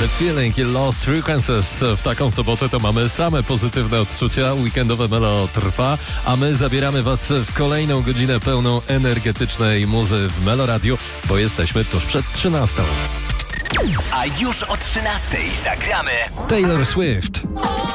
The Feeling i Lost Frequencies. W taką sobotę to mamy same pozytywne odczucia. Weekendowe Melo trwa, a my zabieramy Was w kolejną godzinę pełną energetycznej muzy w Melo Radio, bo jesteśmy tuż przed 13. A już o 13 zagramy Taylor Swift.